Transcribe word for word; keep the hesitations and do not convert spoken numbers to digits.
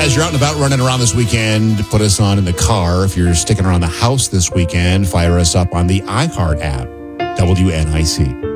as you're out and about running around this weekend, put us on in the car. If you're sticking around the house this weekend, fire us up on the iHeart app, W N I C.